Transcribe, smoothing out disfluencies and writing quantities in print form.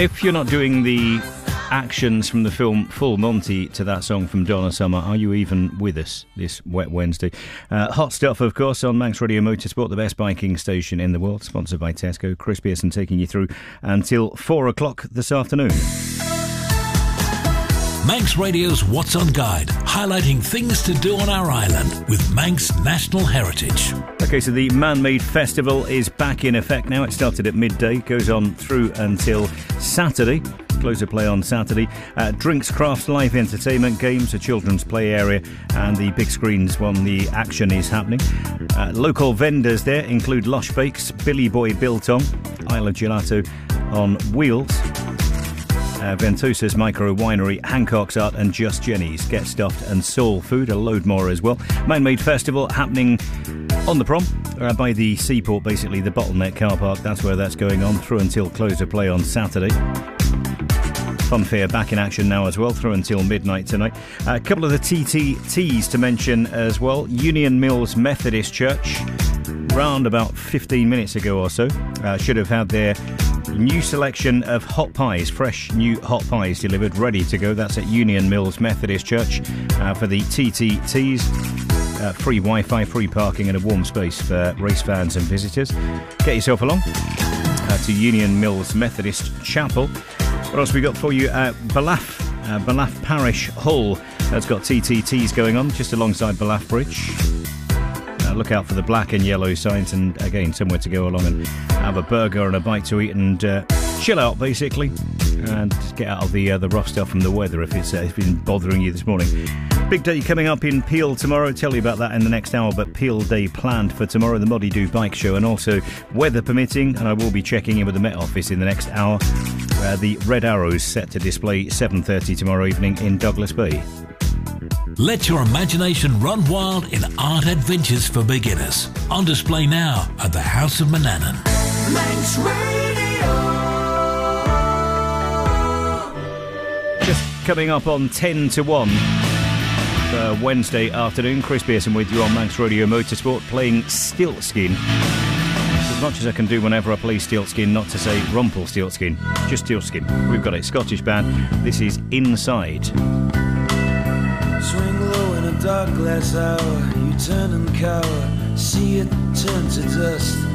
If you're not doing the actions from the film Full Monty to that song from Donna Summer, are you even with us this wet Wednesday? Hot stuff, of course, on Manx Radio Motorsport, the best biking station in the world, sponsored by Tesco. Chris Pearson taking you through until 4 o'clock this afternoon. Manx Radio's What's On Guide, highlighting things to do on our island with Manx National Heritage. OK, so the Man-Made Festival is back in effect now. It started at midday, goes on through until Saturday. Close of play on Saturday. Drinks, crafts, live entertainment, games, a children's play area, and the big screens when the action is happening. Local vendors there include Lush Bakes, Billy Boy Biltong, Isle of Gelato on Wheels, Ventosa's Micro Winery, Hancock's Art and Just Jenny's Get Stuffed and Soul Food, a load more as well. Man-Made Festival happening on the prom by the seaport, basically the bottleneck car park. That's where that's going on through until close of play on Saturday. Funfair back in action now as well through until midnight tonight. A couple of the TTTs to mention as well. Union Mills Methodist Church, round about 15 minutes ago or so, should have had their new selection of hot pies, fresh new hot pies delivered, ready to go. That's at Union Mills Methodist Church for the TTTs. Free Wi-Fi, free parking and a warm space for race fans and visitors. Get yourself along to Union Mills Methodist Chapel. What else we got for you? Ballaugh Parish Hull has got TTTs going on just alongside Ballaugh Bridge. Look out for the black and yellow signs, and again, somewhere to go along and have a burger and a bite to eat and chill out, basically, and get out of the rough stuff from the weather if it's been bothering you this morning. Big day coming up in Peel tomorrow. Tell you about that in the next hour, but Peel Day planned for tomorrow, the Moddy Do Bike Show, and also weather permitting, and I will be checking in with the Met Office in the next hour. The Red Arrows set to display 7:30 tomorrow evening in Douglas Bay. Let your imagination run wild in art adventures for beginners. On display now at the House of Manannan. Manx Radio. Just coming up on 10 to 1 for Wednesday afternoon. Chris Pearson with you on Manx Radio Motorsport, playing Stiltskin. As much as I can do whenever I play Stiltskin, not to say Rumpelstiltskin, just Stiltskin. We've got a Scottish band. This is Inside. Swing low in a dark glass hour, you turn and cower, see it turn to dust.